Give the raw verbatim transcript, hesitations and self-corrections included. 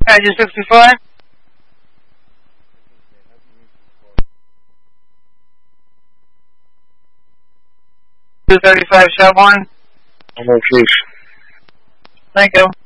Edge sixty-five. two thirty-five, shot one. I'm on case. Thank you.